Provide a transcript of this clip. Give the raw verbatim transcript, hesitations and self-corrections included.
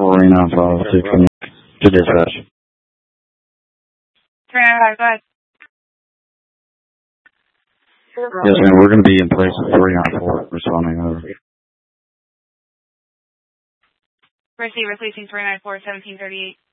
three nine five to connect to dispatch. three nine five, go ahead. Yes, ma'am. We're going to be in place of three nine four responding over. Receiver, releasing three nine four, seventeen thirty-eight.